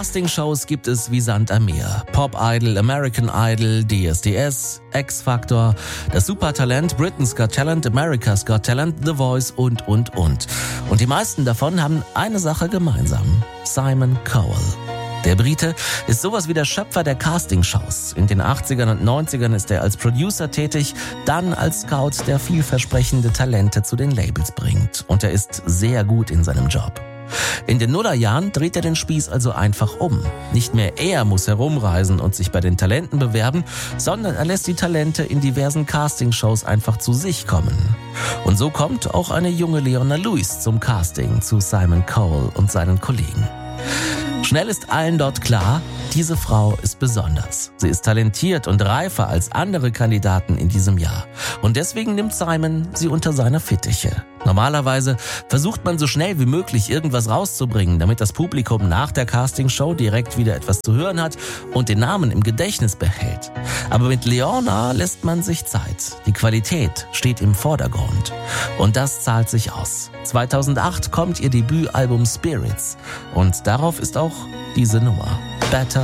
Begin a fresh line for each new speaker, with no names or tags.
Castingshows gibt es wie Sand am Meer. Pop Idol, American Idol, DSDS, X-Factor, das Supertalent, Britain's Got Talent, America's Got Talent, The Voice und. Und die meisten davon haben eine Sache gemeinsam: Simon Cowell. Der Brite ist sowas wie der Schöpfer der Castingshows. In den 80ern und 90ern ist er als Producer tätig, dann als Scout, der vielversprechende Talente zu den Labels bringt. Und er ist sehr gut in seinem Job. In den Nullerjahren dreht er den Spieß also einfach um. Nicht mehr er muss herumreisen und sich bei den Talenten bewerben, sondern er lässt die Talente in diversen Castingshows einfach zu sich kommen. Und so kommt auch eine junge Leona Lewis zum Casting zu Simon Cowell und seinen Kollegen. Schnell ist allen dort klar, diese Frau ist besonders. Sie ist talentiert und reifer als andere Kandidaten in diesem Jahr. Und deswegen nimmt Simon sie unter seine Fittiche. Normalerweise versucht man so schnell wie möglich irgendwas rauszubringen, damit das Publikum nach der Castingshow direkt wieder etwas zu hören hat und den Namen im Gedächtnis behält. Aber mit Leona lässt man sich Zeit. Die Qualität steht im Vordergrund. Und das zahlt sich aus. 2008 kommt ihr Debütalbum Spirits. Und darauf ist auch diese Nummer: Better